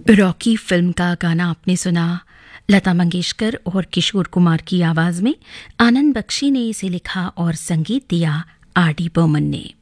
Rocky film का गाना आपने सुना। लता मंगेशकर और किशोर कुमार की आवाज में आनंद बख्शी ने इसे लिखा और संगीत दिया आर डी बर्मन ने।